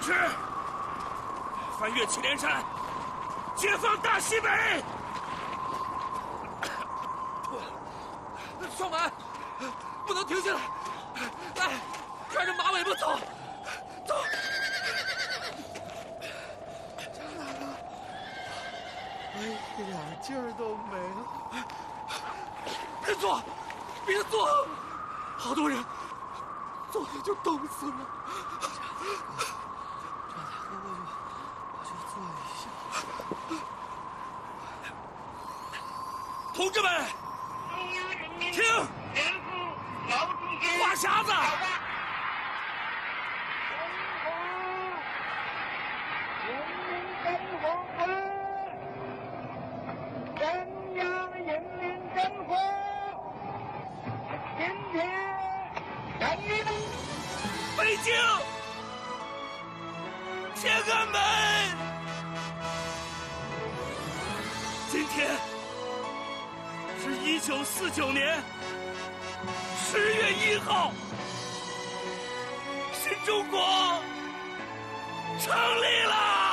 志，翻越祁连山，解放大西北！ 双满，不能停下来！来，看着马尾巴走，走！ 张大哥，我一点劲儿都没了。 别坐，别坐！好多人，坐下就冻死了。 张大哥，我就坐一下。 同志们，听，话匣子。北京，天安门！今天是1949年10月1号，新中国成立了！